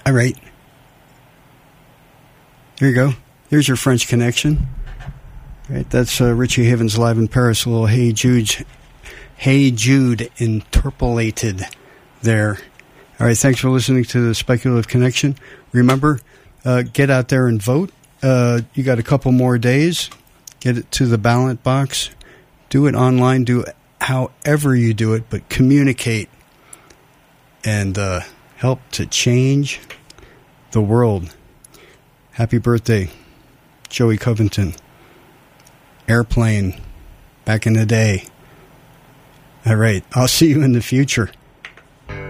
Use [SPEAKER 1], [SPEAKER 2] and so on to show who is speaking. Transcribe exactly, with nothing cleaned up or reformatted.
[SPEAKER 1] All right. Here you go. Here's your French connection. All right, that's uh, Richie Havens live in Paris. A little Hey Jude, Hey Jude interpolated there. All right, thanks for listening to the Speculative Connection. Remember, uh, get out there and vote. Uh, you got a couple more days. Get it to the ballot box. Do it online. Do it however you do it, but communicate and uh, help to change the world. Happy birthday, Joey Covington. Airplane, back in the day. All right, I'll see you in the future.